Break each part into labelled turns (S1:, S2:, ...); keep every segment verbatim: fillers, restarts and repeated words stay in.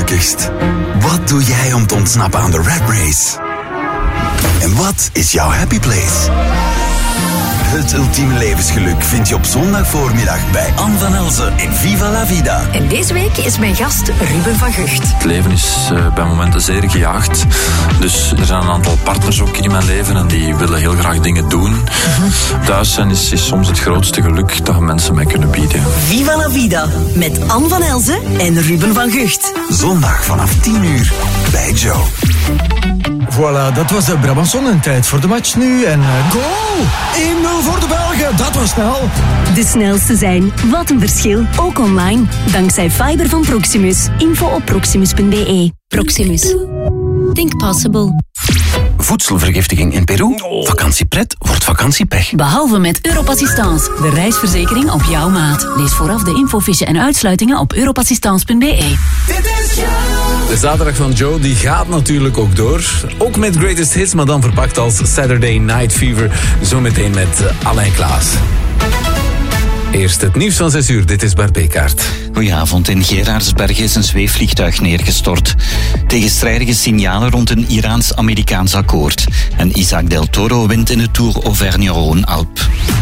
S1: gelukkigst? Wat doe jij om te ontsnappen aan de rat race? En wat is jouw happy place? Het ultieme levensgeluk vind je op zondagvoormiddag bij Anne van Elzen in Viva la Vida.
S2: En deze week is mijn gast Ruben van Gucht.
S3: Het leven is uh, bij momenten zeer gejaagd. Dus er zijn een aantal partners ook in mijn leven en die willen heel graag dingen doen. Uh-huh. Thuis zijn is, is soms het grootste geluk dat mensen mij kunnen bieden.
S2: Viva la Vida met Anne van Elzen en Ruben van Gucht.
S1: Zondag vanaf tien uur bij Joe.
S4: Voilà, dat was de Brabançon en tijd voor de match nu. En uh, goal! één nul voor de Belgen, dat was snel.
S5: De snelste zijn, wat een verschil, ook online. Dankzij fiber van Proximus. Info op proximus punt b e. Proximus. Think possible.
S6: Voedselvergiftiging in Peru? Vakantiepret wordt vakantiepech.
S5: Behalve met Europassistance, de reisverzekering op jouw maat. Lees vooraf de infofiche en uitsluitingen op europassistance punt b e.
S7: De zaterdag van Joe die gaat natuurlijk ook door. Ook met Greatest Hits, maar dan verpakt als Saturday Night Fever. Zometeen met Alain Klaas. Eerst het nieuws van zes uur. Dit is Bart Bekaert.
S8: Goedenavond. In Geraardsbergen is een zweefvliegtuig neergestort. Tegenstrijdige signalen rond een Iraans-Amerikaans akkoord. En Isaac Del Toro wint in de Tour Auvergne-Rhône-Alpes.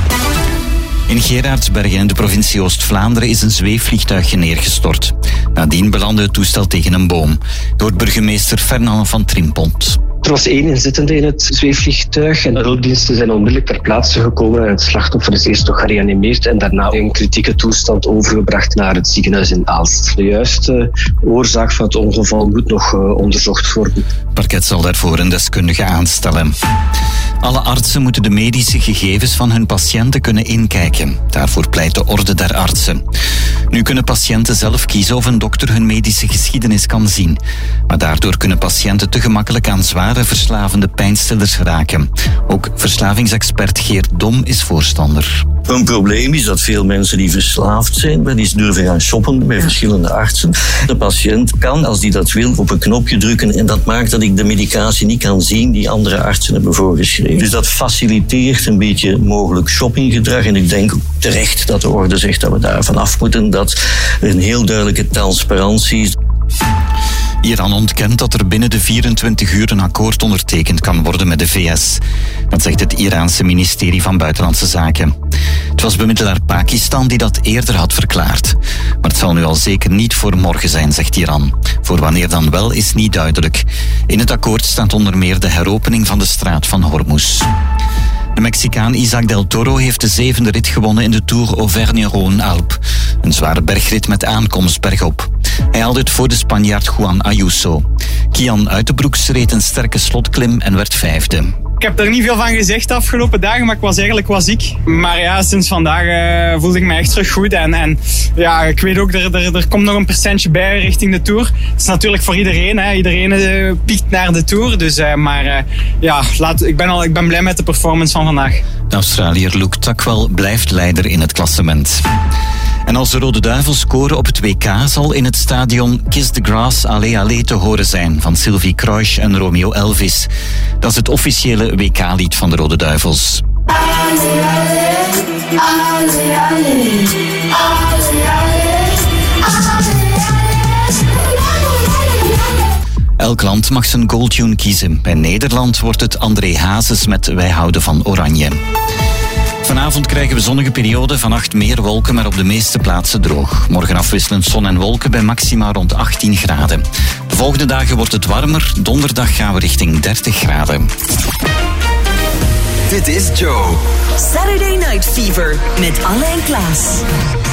S8: In Geraardsbergen in de provincie Oost-Vlaanderen is een zweefvliegtuig neergestort. Nadien belandde het toestel tegen een boom. Door burgemeester Fernand van Trimpont.
S9: Er was één inzittende in het zweefvliegtuig en de hulpdiensten zijn onmiddellijk ter plaatse gekomen en het slachtoffer is eerst nog gereanimeerd en daarna in kritieke toestand overgebracht naar het ziekenhuis in Aalst. De juiste oorzaak van het ongeval moet nog uh, onderzocht worden.
S8: Het parket zal daarvoor een deskundige aanstellen. Alle artsen moeten de medische gegevens van hun patiënten kunnen inkijken. Daarvoor pleit de Orde der Artsen. Nu kunnen patiënten zelf kiezen of een dokter hun medische geschiedenis kan zien. Maar daardoor kunnen patiënten te gemakkelijk aan zware verslavende pijnstillers raken. Ook verslavingsexpert Geert Dom is voorstander.
S10: Een probleem is dat veel mensen die verslaafd zijn, wel eens durven gaan shoppen bij verschillende artsen. De patiënt kan, als die dat wil, op een knopje drukken en dat maakt dat ik de medicatie niet kan zien die andere artsen hebben voorgeschreven. Dus dat faciliteert een beetje mogelijk shoppinggedrag en ik denk terecht dat de Orde zegt dat we daarvan af moeten, dat er een heel duidelijke transparantie is.
S8: Iran ontkent dat er binnen de vierentwintig uur een akkoord ondertekend kan worden met de V S. Dat zegt het Iraanse ministerie van Buitenlandse Zaken. Het was bemiddelaar Pakistan die dat eerder had verklaard. Maar het zal nu al zeker niet voor morgen zijn, zegt Iran. Voor wanneer dan wel is niet duidelijk. In het akkoord staat onder meer de heropening van de straat van Hormuz. De Mexicaan Isaac Del Toro heeft de zevende rit gewonnen in de Tour Auvergne-Rhône-Alpes. Een zware bergrit met aankomst bergop. Hij haalde het voor de Spanjaard Juan Ayuso. Kian Uitenbroeks reed een sterke slotklim en werd vijfde.
S11: Ik heb er niet veel van gezegd de afgelopen dagen, maar ik was eigenlijk wel ziek. Maar ja, sinds vandaag uh, voelde ik me echt terug goed. En, en ja, ik weet ook, er, er, er komt nog een percentje bij richting de Tour. Het is natuurlijk voor iedereen, hè. Iedereen uh, piekt naar de Tour. Dus, uh, maar uh, ja, laat, ik, ben al, ik ben blij met de performance van vandaag.
S8: De Australiër Luke Tuckwell blijft leider in het klassement. En als de Rode Duivels scoren op het W K zal in het stadion Kiss the Grass Allez Allez te horen zijn van Sylvie Kroijs en Romeo Elvis. Dat is het officiële W K-lied van de Rode Duivels. Elk land mag zijn goaltune kiezen. Bij Nederland wordt het André Hazes met Wij houden van Oranje. Vanavond krijgen we zonnige periode, vannacht meer wolken, maar op de meeste plaatsen droog. Morgen afwisselend zon en wolken bij maxima rond achttien graden. De volgende dagen wordt het warmer, donderdag gaan we richting dertig graden.
S1: Dit is Joe.
S2: Saturday Night Fever met Alain Klaas.